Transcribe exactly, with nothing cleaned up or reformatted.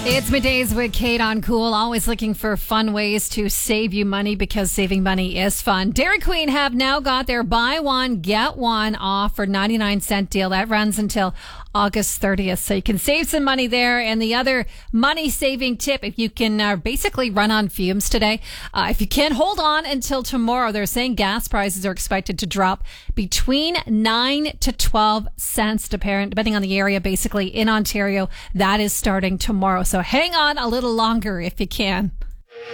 It's middays with Kate on Cool. Always looking for fun ways to save you money because saving money is fun. Dairy Queen have now got their buy one, get one off for ninety-nine cent deal. That runs until August thirtieth. So you can save some money there. And the other money saving tip, if you can uh, basically run on fumes today, uh, if you can hold on until tomorrow, they're saying gas prices are expected to drop between nine to twelve cents depending on the area. Basically in Ontario, that is starting tomorrow. So hang on a little longer if you can.